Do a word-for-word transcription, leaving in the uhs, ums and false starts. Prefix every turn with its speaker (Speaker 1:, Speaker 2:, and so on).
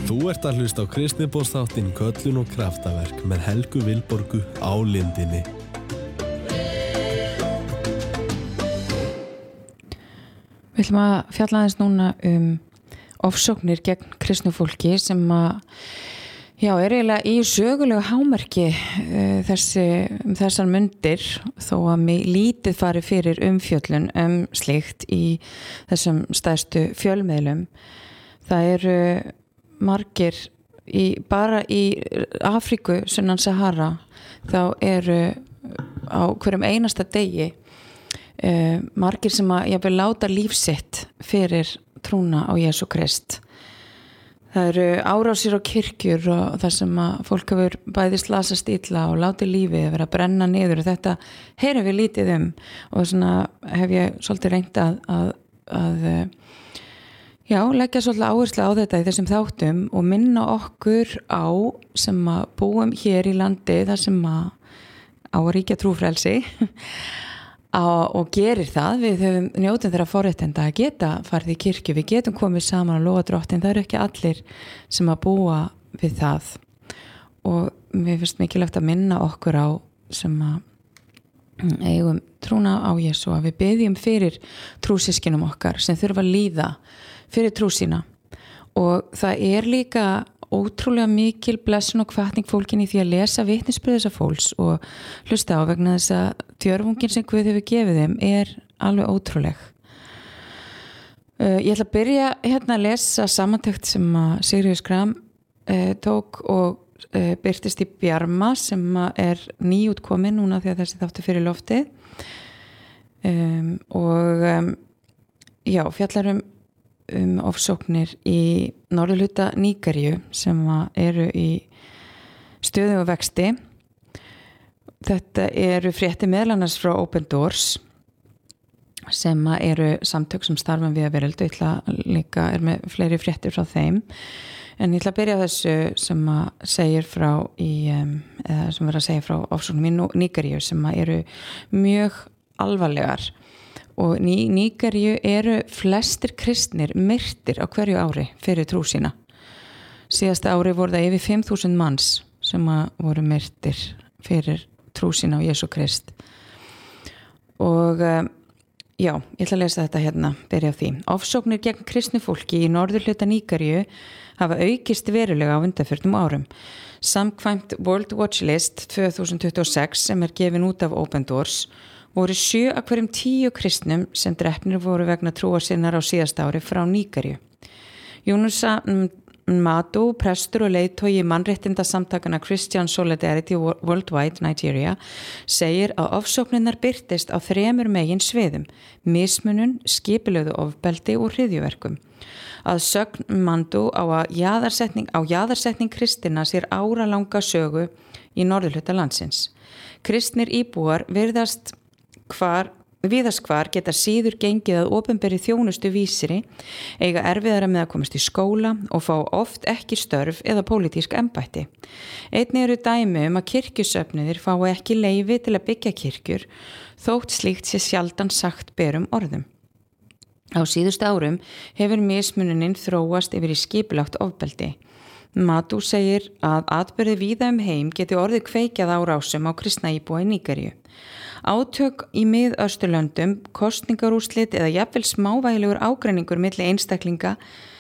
Speaker 1: Þú ert að hlusta á kristniboðsþáttinn Köllun og kraftaverk með Helgu Vilborgu á Lindinni.
Speaker 2: Við ætlum að fjalla aðeins núna um ofsóknir gegn kristnu fólki sem að, já, er eiginlega í sögulegu hámarki uh, þessi, um þessar mundir þó að mig lítið fari fyrir umfjöllun um slíkt í þessum stærstu fjölmiðlum. Það eru margir í, bara í Afríku, sunnan Sahara, þá eru á hverjum einasta degi uh, margir sem að ég vil láta líf sitt fyrir trúna á Jesú Krist. Það eru árásir á kirkjur og það sem að fólk hefur bæði slasast illa og látið lífið vera að brenna niður. Þetta heyrum við lítið um og svona hef ég svolítið reynt að, að, að já, leggja svolítið áherslu á þetta í þessum þáttum og minna okkur á sem að búum hér í landi þar sem að á að ríkja trúfrelsi á, og gerir það. Við höfum njótum þeirra forréttinda að geta farið í kirkju, við getum komið saman og lofa Drottin, það eru ekki allir sem að búa við það og mér finnst mikilvægt að minna okkur á sem að eigum trúna á Jesú að við biðjum fyrir trúsyskinum okkar sem þurfa að líða fyrir trú sína og það er líka ótrúlega mikil blessun og hvatning fólkin í því að lesa vitnisburð þessa fólks og hlusta á vegna þess að djörfungin sem Guð hefur gefið þeim er alveg ótrúleg. Uh, ég ætla að byrja hérna að lesa samantekt sem að Sigríður Schram uh, tók og uh, birtist í Bjarma sem er nýútkomin núna því að þessi þáttu fyrir loftið um, og um, já, fjallar um um ofsóknir í norðurhluta Nígeríu sem eru í stöðu og vexti. Þetta eru fréttir meðal annars frá Open Doors sem eru samtök sem starfa við að veröld og ég ætla líka er með fleiri fréttir frá þeim en ég ætla að byrja þessu sem að segir frá í, um, eða sem verður að segja frá ofsóknum í Nígeríu sem eru mjög alvarlegar. Og í Nígeríu eru flestir kristnir myrtir á hverju ári fyrir trú sína. Síðasta ári voru það yfir fimm þúsund manns sem voru myrtir fyrir trú sína á Jesú Krist. Og já, ég ætla að lesa þetta hérna, byrja á því. Ofsóknir gegn kristnu fólki í norðurhluta Nígeríu hafa aukist verulega á undanförnum árum. Samkvæmt World Watch List tvö þúsund tuttugu og sex sem er gefin út af Open Doors voru sjö af hverjum tíu kristnum sem drepnir voru vegna trúar sinnar á síðasta ári frá Nígeríu. Yunusa Madu, prestur og leiðtogi mannréttinda samtakana Christian Solidarity Worldwide Nigeria, segir að ofsóknirnar birtist á þremur megin sviðum, mismunun, skipulögðu ofbeldi og hryðjuverkum. Að sögn Madu á að jaðarsetning, á jaðarsetning kristina sér áralanga sögu í norðurhluta landsins. Kristnir íbúar virðast hvar, víðast hvar geta síður gengið að opinberri þjónustu vísiri, eiga erfiðara með að komast í skóla og fá oft ekki störf eða pólitísk embætti. Einnig eru dæmi um að kirkjusöfnuðir fái ekki leyfi til að byggja kirkjur, þótt slíkt sé sjaldan sagt berum orðum. Á síðustu árum hefur mismununinn þróast yfir í skipulagt ofbeldi. Madu segir að atburði víða um heim geti orðið kveikjað árásum á kristna íbúa í Nígeríu. Átök í Mið-Austurlöndum, kosningarúrslit eða jafnvel smávægilegur ágreiningur milli einstaklinga